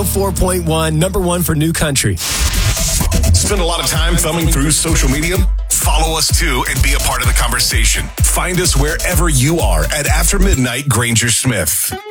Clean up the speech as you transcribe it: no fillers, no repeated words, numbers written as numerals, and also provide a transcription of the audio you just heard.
104.1, number one for new country. Spend a lot of time thumbing through social media? Follow us too and be a part of the conversation. Find us wherever you are at After Midnight Granger Smith.